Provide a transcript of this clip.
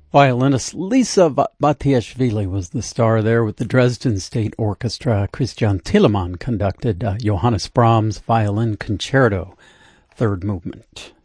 Violinist Lisa Batiashvili was the star there with the Dresden State Orchestra. Christian Telemann conducted Johannes Brahms' Violin Concerto, third movement.